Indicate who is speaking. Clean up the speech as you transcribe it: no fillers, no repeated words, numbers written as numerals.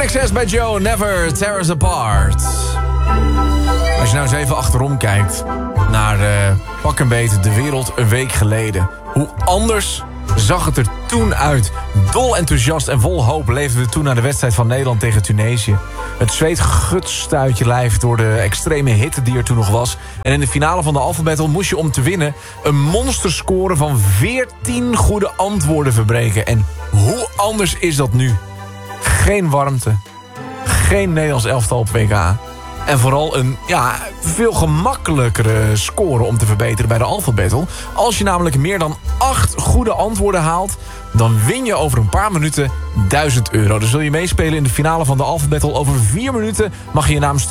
Speaker 1: INXS bij Joe, Never Tear Us Apart. Als je nou eens even achterom kijkt naar pak een beetje de wereld een week geleden. Hoe anders zag het er toen uit. Dol enthousiast en vol hoop leefden we toen naar de wedstrijd van Nederland tegen Tunesië. Het zweet gutste uit je lijf door de extreme hitte die er toen nog was. En in de finale van de Alpha Battle moest je om te winnen een monsterscore van 14 goede antwoorden verbreken. En hoe anders is dat nu? Geen warmte. Geen Nederlands elftal op WK. En vooral een veel gemakkelijkere score om te verbeteren bij de Alpha Battle. Als je namelijk meer dan 8 goede antwoorden haalt, dan win je over een paar minuten €1000. Dus wil je meespelen in de finale van de Alpha Battle? Over 4 minuten mag je je naam sturen